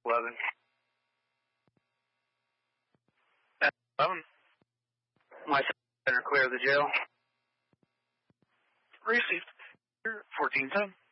11. 11. My center clear of the jail. Received. 1410.